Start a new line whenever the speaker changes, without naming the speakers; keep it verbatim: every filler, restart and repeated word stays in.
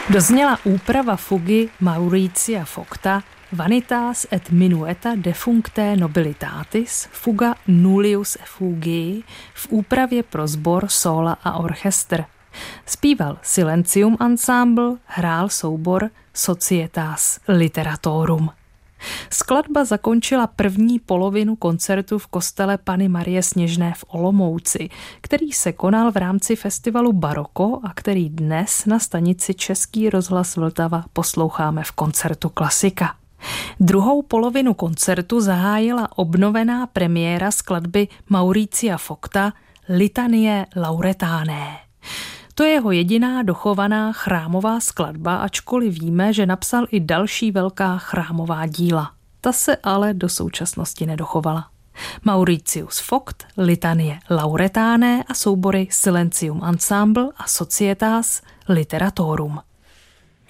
Dozněla úprava fugy Mauricia Fogta Vanitas et minueta defunctae nobilitatis fuga nullius effugii v úpravě pro sbor, sóla a orchestr. Zpíval Silencium Ensemble, hrál soubor Societas Literatorum. Skladba zakončila první polovinu koncertu v kostele Panny Marie Sněžné v Olomouci, který se konal v rámci festivalu Baroko a který dnes na stanici Český rozhlas Vltava posloucháme v koncertu Klasika. Druhou polovinu koncertu zahájila obnovená premiéra skladby Mauricia Fogta Litanie Lauretané. To je jeho jediná dochovaná chrámová skladba, ačkoliv víme, že napsal i další velká chrámová díla. Ta se ale do současnosti nedochovala. Mauritius Fogt, Litanie Lauretané a soubory Silencium Ensemble a Societas Literatorum.